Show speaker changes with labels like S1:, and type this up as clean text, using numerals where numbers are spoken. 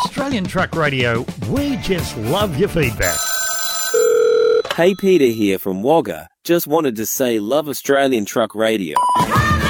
S1: Australian Truck Radio, we just love your feedback.
S2: Hey, Peter here from Wagga. Just wanted to say love Australian Truck Radio.